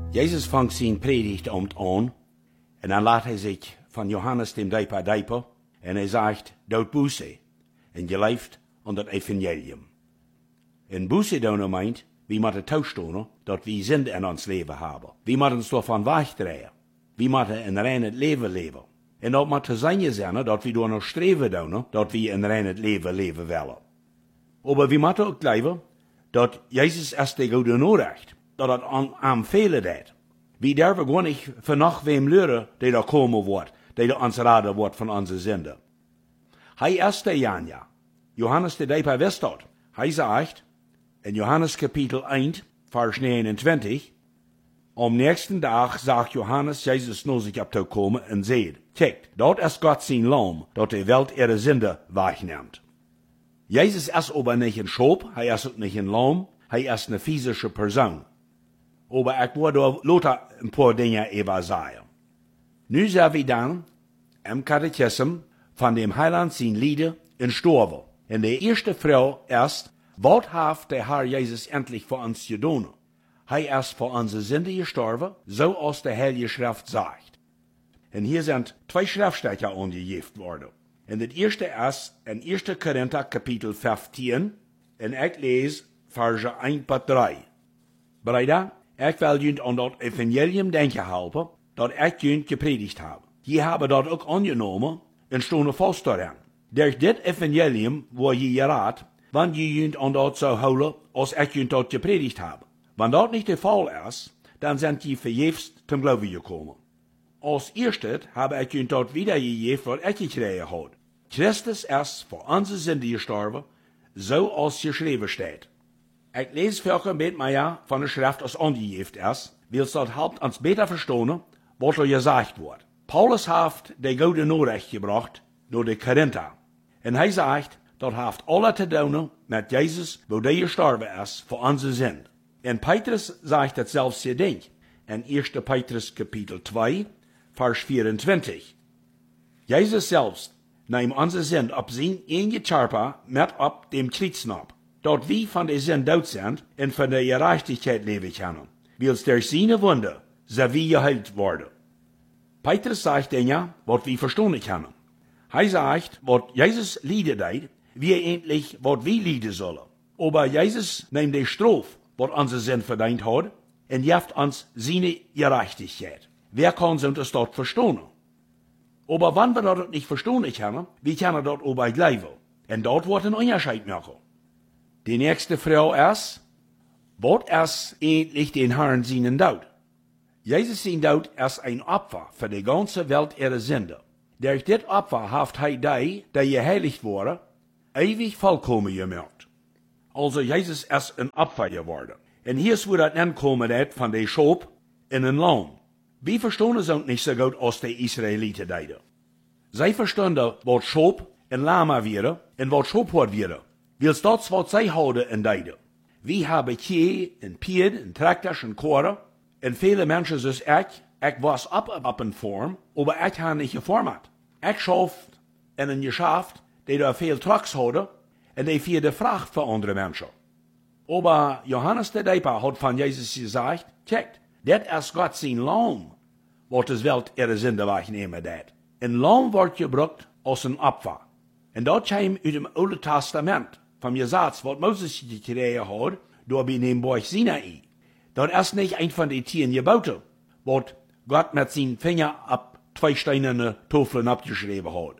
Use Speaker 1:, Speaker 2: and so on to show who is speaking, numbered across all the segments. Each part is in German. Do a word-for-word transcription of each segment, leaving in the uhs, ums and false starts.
Speaker 1: Jesus fängt sein Predigtamt an und dann lässt er sich von Johannes dem Döper döpen und er sagt, dort Buße und gelebt unter das Evangelium. In Buße dann meint, wie wir tauschen, dort wir Sünde in uns Leben haben. Wie wir uns davon wegdrehen. Wie wir ein reines Leben leben. Und dort wir sein sein, dort wir noch streben dann, dort wir ein reines Leben leben wollen. Aber wir müssen auch glauben, dass Jesus erst die gute Nachricht, dass er an, am Fehler hat. Wir dürfen gar nicht von nach wem lernen, der da kommen wird, der da uns raten wird von unseren Sünden. Hij erste Janja, Johannes der Döper wisst dort, hij sagt, in Johannes Kapitel eins, Vers neunundzwanzig, am nächsten Tag sagt Johannes, Jesus nur sich abzukommen und seht, kijk, dort ist Gott sein Lamm, dort die Welt ihre Sünde wegnimmt. Jesus ist aber nicht ein Schop, er ist nicht ein Lamm, er ist eine physische Person. Aber ich würde lauter ein paar Dinge über sagen. Nu sehen wir dann im Katechismus von dem Heiland sein Lieder in Storbe. Und die erste Frau ist, was hat der Herr Jesus endlich für uns getan? Er ist für unsere Sünde gestorben, so als der Heilige Schrift sagt. Und hier sind zwei Schriftstücke angegeben worden. Und das erste ist in erster Korinther Kapitel fünfzehn, und ich lese Verse eins bis drei. Brüder, ich will Ihnen an das Evangelium denken helfen, das ich Ihnen gepredigt habe. Je habe das auch angenommen und stehen fast daran. Durch das Evangelium, wo je geraten, wenn je Ihnen an das so holen, als ich Ihnen das gepredigt habe. Wenn das nicht der Fall ist, dann sind Sie vergebens zum Glauben gekommen. Als erstes habe ich Ihnen das wiedergegeben, was ich gekriegt habe. Christus ist für unsere Sünde gestorben, so als geschrieben steht. Ich lese für euch ein bisschen mehr von der Schrift, als angegeben ist, weil es das helpt uns besser verstehen, was da gesagt wird. Paulus hat die gute Nachricht gebracht durch die Korinther. Und er sagt, das hat alle zu tun mit Jesus, wo der gestorben ist, für unsere Sünde. Und Petrus sagt dasselbe Ding in erster Petrus Kapitel zwei, Vers vierundzwanzig. Jesus selbst nahm unsere Sünde auf sein enge Körper mit ab dem Kreuznab, dort wir von der Sünde tot sind und von der Gerechtigkeit leben können, weil es durch seine Wunde so wie geheilt wurde. Petrus sagt Dinge, was wir verstehen können. Er sagt, was Jesus lieden deed, wie endlich, was wir lieden sollen. Aber Jesus nimmt die Strafe, was unsere Sünde verdient hat, und gibt uns seine Gerechtigkeit. Wer kann uns das verstehen? Aber wenn wir das nicht verstehen können, wir können das aber glauben. Und dort wird ein Unterschied machen. Die nächste Frau ist, was ist endlich den Herrn seinen Tod? Jesus sein Tod ist ein Opfer für die ganze Welt ihre Sünde. Durch das Opfer hat er die, die geheiligt wurden, ewig vollkommen gemacht. Also Jesus ist ein Opfer geworden. Und hier ist, wo das ankommen hat von der Schop in ein Lamm. Wir verstehen es auch nicht so gut als die Israeliten deden. Sie verstehen, was Schop und Lama wäre und was Schopwort wäre. Weil es das, was sie haben in deden. Wir haben Kühe und Pied und Traktor und Koren. Und viele Menschen sagen, ich, ich was ab ab in Form, aber ich habe nicht geformt. Ich schaff in ein Geschäft, die da viel Trucks haben, und die für die Fracht für andere Menschen. Aber Johannes der Döper hat von Jesus gesagt, checkt, das ist Gott sein Lamm, was das Welt ihre Sünde wegnehmen wird. Ein Lamm wird gebraucht als ein Opfer. Und das kam aus dem Alten Testament, vom Gesetz, was Moses gekriegt hat, durch den Berg Sinai. Das ist nicht ein von den Tieren gebaut, was Gott mit seinen Fingern ab zwei steinerne Tafeln abgeschrieben hat.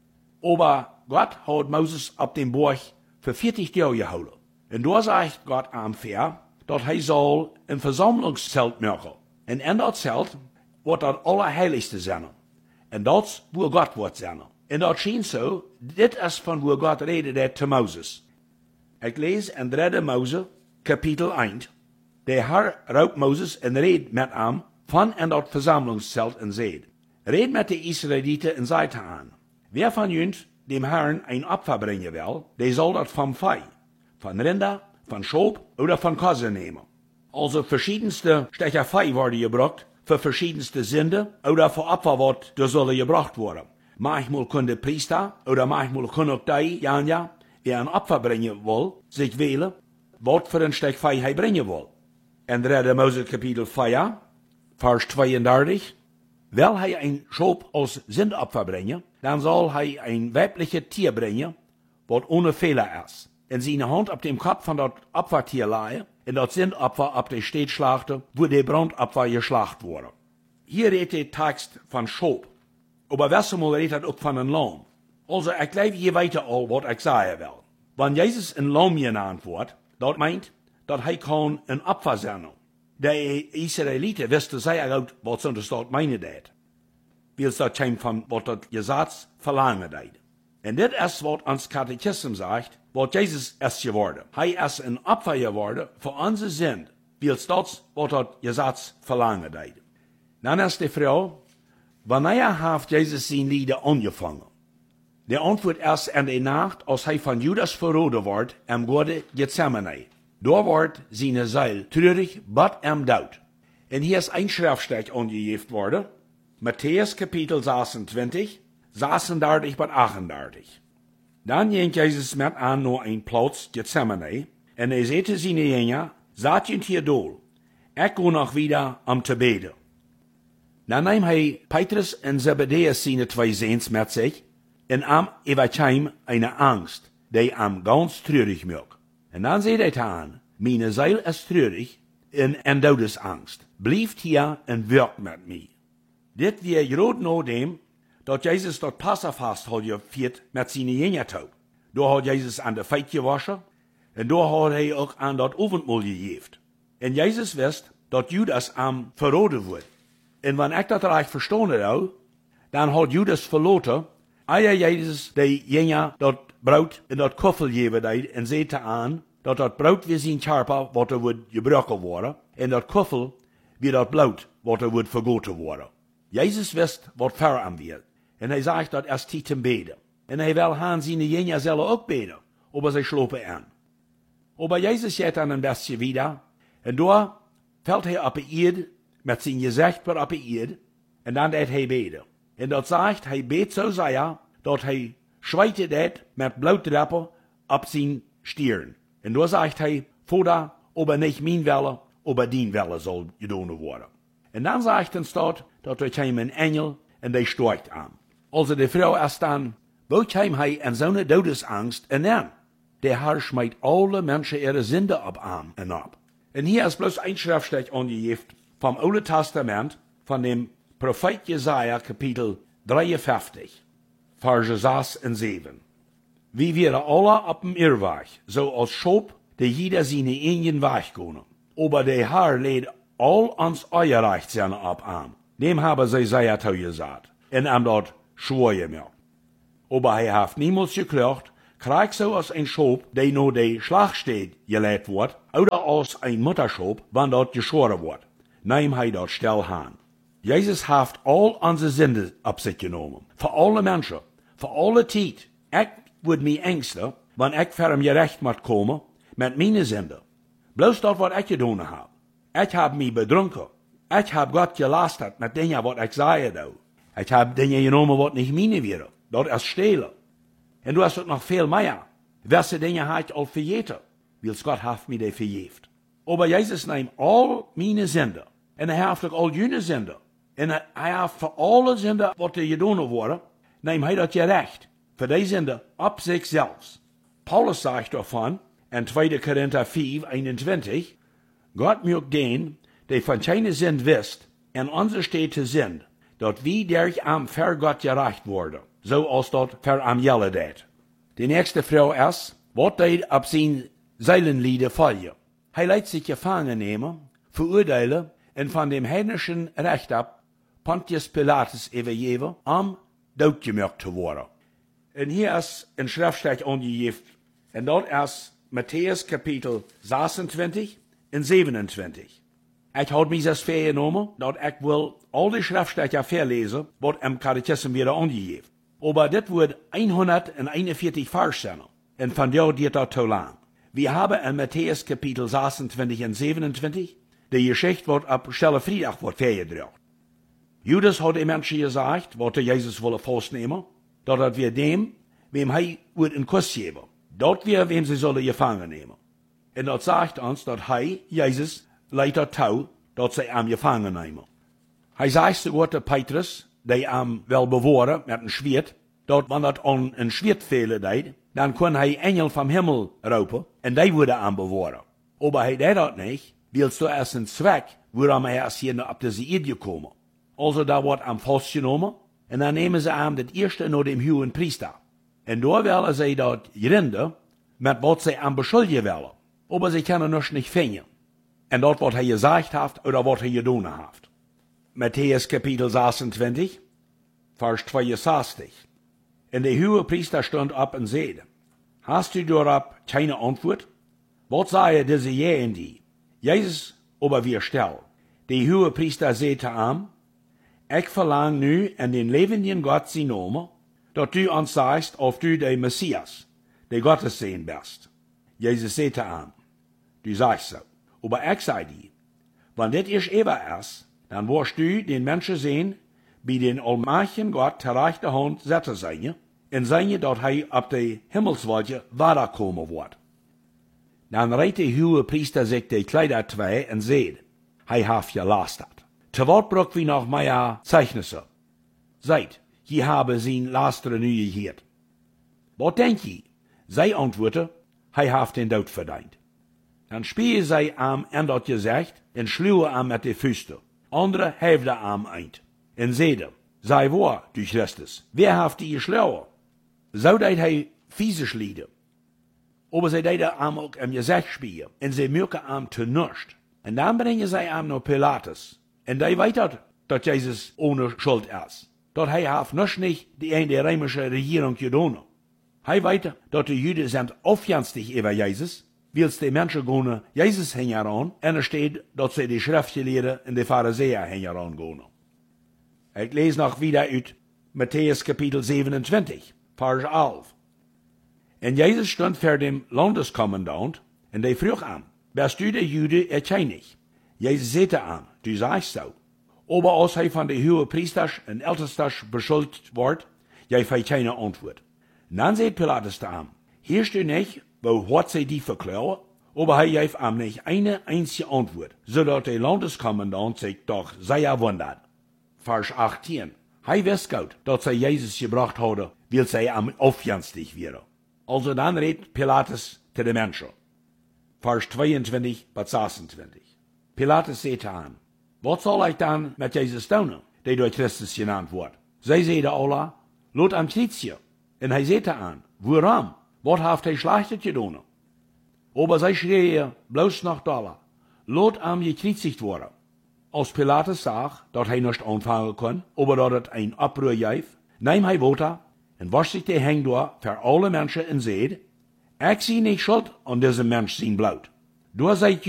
Speaker 1: Aber Gott hat Moses ab dem Berg für vierzig Jahre geholt. Und da sagt Gott am Fair, dass er soll ein Versammlungszelt machen. Und in das Zelt wird das Allerheiligste sein. Und das, wo Gott wird sein. Und das schien so, das ist von wo Gott redet zu Moses. Ich lese in dritter Mose, Kapitel eins. Der Herr raubt Moses und redet mit ihm von in das Versammlungszelt und sagt, red mit den Israeliten und sagt an, wer von uns dem Herrn ein Opfer bringen will, der soll das vom Vieh, von Rinder, von Schop oder von Kosse nehmen. Also verschiedenste Stecher Vieh werden gebracht, für verschiedenste Sünde oder für Opfer, was da soll gebracht werden. Manchmal können der Priester oder manchmal können auch die, ja, ja, wer ein Opfer bringen will, sich wählen, was für ein Stück Vieh er bringen will. In dritter Mose Kapitel vier, Vers zweiunddreißig. Will hij een Schop als Sündopfer brengen, dan zal hij een weibliches Tier brengen, wat ohne Fehler ist. En zijn hand op dem Kopf van dat Opfertier laaien, en dat Sündopfer op de Steed slachten, wo de Brandopfer geslacht worden. Hier redt de tekst van Schop. Aber wessemal redt het ook van een lam. Also, ik leef hier weiter al wat ik zeggen wil. Wanneer Jezus een lam genaamd wordt, dat meint, dat hij kan een opfer zijn. De Israëlieten wisten zij ook wat ze dat meinen deed. Wie dat kwam van wat dat Gesetz verlangen deed. En dit is wat ons Katechismus zegt, wat Jezus is geworden. Hij is een opfer geworden voor onze zin. Wie dat wat dat Gesetz verlangen deed. Dan is de vraag, wanneer heeft Jezus zijn lieden aangevangen? De antwoord is in de nacht, als hij van Judas verraden wordt, im Garten Gethsemane. Daar wordt zijn ziel treurig, bad am dood. En hier is een schriftstück aangegeven worden, Matthäus kapitel zesentwintig, zesendertig tot achtendertig. Dan ging Jezus met aan naar een plaats Gethsemane, en hij zei te zijn jünger, zat je hier dol, ik ga nog wieder om te beden. Dan neemt hij Petrus en Zebedeus zijn twee zoons met zich, en am evacueim eine Angst, die am ganz treurig macht. En dan zei hij aan, mijn ziel is treurig en en dodesangst. Blijft hier en werkt met mij. Dit weer groot na dem, dat Jezus dat Passafast had gevierd met zijn jünger toe. Daar had Jezus aan de feit gewaschen, en daar had hij ook aan dat avondmaal gegeven. En Jezus wist dat Judas am verraden wordt. En wanneer ik dat recht verstaan had, dan had Judas verloten, eer Jezus de jünger dat brood in dat koffel geven deed, en zei te aan, dat dat brood weer zijn charpa, wat er wordt gebruikt worden, en dat koffel weer dat bloed, wat er wordt vergoten worden. Jezus wist wat ver aan weer, en hij zegt dat er tijd te beden. En hij wil gaan zijn jünger zelf ook beden, aber zij slopen aan. Aber Jezus gaat dan een beetje wieder, en daar fällt hij op de eerd, met zijn gezicht weer op de eerd, en dan deed hij beden. En dat zegt, hij beet zo zeer, dat hij schweite deed met bloeddruppel op zijn stieren. En daar zegt hij, Vater, aber nicht mijn wille, aber dien wille zal gedaan worden. En dan zegt hij staat, dat er kwam een engel en die stoort aan. Also de vrouw is dan, wo kwam hij in zo'n dodesangst en dan? De Herr smijt alle mensen ihre Sünde op aan en op. En hier is bloß een schriftstück aangegeven vom Oude Testament, van dem Prophet Jesaja kapitel drieënvijftig, verse zes en zeven. Wie wir alle op dem Irrweg, so als Schop, die jeder seine eigenen Weg gehen. Aber der Herr lädt all uns euer Rechtshände ab an. Dem haben sie sehr teuer gesagt, und am dort schwor gemacht. Aber er hat niemals geklagt, kriegt so als ein Schop, der nur die Schlagstedt gelegt wird, oder als ein Mutterschop, wann dort geschoren wird. Neem hij dort still aan. Jezus heeft al onze Sünden op zich genomen. Voor alle mensen, voor alle tijd. Ik word mij angsten, wanneer ik voor hem gerecht moet komen, met mijn Sünden. Bloos dat wat ik gedaan heb. Ik heb mij bedronken. Ik heb God gelasterd met dingen wat ik zei doe. Ik heb dingen genomen wat niet mijn waren. Dat is stelen. En du hast ook nog veel meer. Welke dingen heb ik al vergeten? Wils God heeft mij die vergeven. Aber Jezus neemt al mijn Sünden. En hij heeft ook al jullie Sünden. En hij heeft voor alle Sünden wat er gedaan worden, neemt hij dat gerecht. Voor die Sünden op zichzelf. Paulus zegt daarvan, in tweede Korinther vijf, eenentwintig, God moet den, die van zijn Sünd wist, en onze steht te sind, dat wie durch am ver Gott gerecht worden, zoals dat ver am jelle deed. De nächste vrouw is, wat deed op zijn Zeilenlieder volgen. Hij leidt zich gevangen nemen, veroordelen en van dem heidnischen Recht ab Pontius Pilatus overgeven om doodgemaakt te worden. En hier is een schriftstück aangegeven, en dat is Matthäus kapitel zesentwintig en zevenentwintig. Ik houd mij zes voorgenomen, dat ik wil al die schriftstücken verlezen, wat im Katechismus wieder aangegeven. Aber dit wordt honderdeenenveertig vers zijn, en van jou dit dat te lang. Wir haben in Matthäus kapitel zesentwintig en zevenentwintig die Geschichte wordt op Stille Vrijdag wordt vergedragen. Judas had de mensen gezegd, wat de Jezus willen vastnemen, dat het weer dem, wem hij wordt een kus geven, dat weer wem ze zullen gevangen nemen. En dat zegt ons dat hij, Jezus, leidt dat toe, dat zij hem gevangen nemen. Hij zei sogar te Petrus, die hem wel beworen met een schwert, dat wanneer dat aan een schwert velen deed, dan kon hij engel vom Himmel roepen en die worden hem beworen. Aber hij deed dat niet, willst du erst een zwek, waarom hij is hier op deze Erde gekomen. Also da wordt hem vastgenomen en dan nemen ze hem het eerste naar dem hohen priester. En daar willen ze dat grinden, met wat ze hem beschuldigen willen. Aber ze kunnen nog niet vinden. En dat wat hij gezegd heeft, oder wat hij gedaan heeft. Matthäus Kapitel zesentwintig, vers tweeënzestig. En de hohe priester stond op en zeide, hast du daarop keine antwoord? Wat zei deze je in die? Jezus aber weer stil. De hohe priester zei te hem, ik verlang nu in den levenden Gott zijn naam, dat u ons sagst, of du de Messias, de Gottes zijn bist. Jezus zei te hem, du sagst so. Aber ik zei die, wanneer dit is ever is, dan wirst du den Menschen sehen, bij den almachtigen Gott ter rechte Hand zetten zijn, en zijn dat hij op de Himmelswolke wederkomen wordt. Dan reiht de hohe priester zich de Kleider twee en zeide, hij heeft gelastert. Te wat braucht wie noch mehr Zeichnisse? Seid, je habe zijn lastere nu geheerd. Wat denk je? Zij antwoordde, hij heeft den dood verdient. Dan spieën zij am en dat gezegd en sluwen am met de vuisten. Andere hefden am eind. En zeiden, zij waar, du Christus, wer heeft die geslagen? Zo deed hij vieze lieden. Aber zij deden am ook am gezegd spieën en zij merken am te nust. En dan brengen zij am naar Pilatus. En die weet dat, dat Jezus ohne schuld is. Dat hij heeft nog niet die een der römische regering gedaan. Hij weet dat de Juden zijn afjanstig over Jezus, wils de mensen gaan Jezus heen aan, en er staat dat ze de schriftgeleerden en de fariseeën heen aan gaan. Ik lees nog wieder uit Matthäus Kapitel zevenentwintig, vers elf. En Jezus stond voor dem Landeskommandant, en die vroeg aan, bist du de Jude erkennig? Jezus zei aan, du sagst so. Aber als hij van de hohe priesters en ältesters beschuldigd wordt, jij heeft keine antwoord. Dan zei Pilatus aan, hierst du nicht, wo hat sie die verklaren? Aber hij heeft am nicht eine einzige antwoord, zodat de Landeskommandant zich toch sehr wundert. Vers achttien. Hij wist goed dat zij Jezus gebracht hadden, wil zij am afjanstig werden. Also dan redt Pilatus te de mensen. Vers tweeëntwintig tot zesentwintig. Pilatus zei te aan, wat zal ik dan met Jezus doen, die door Christus genaamd wordt? Zij zeiden alle, laat hem knietsen. En hij zei te aan, waarom? Wat heeft hij slechtes gedaan? Aber zij schreeuwen bloos nog doller, laat hem geknietsigd worden. Als Pilatus zag dat hij niet aanvangen kon, aber dat het een oproer geeft, neem hij water en wascht zich de hang door voor alle mensen en zei, ik zie niet schuld aan deze mens zijn bloed. Door zijt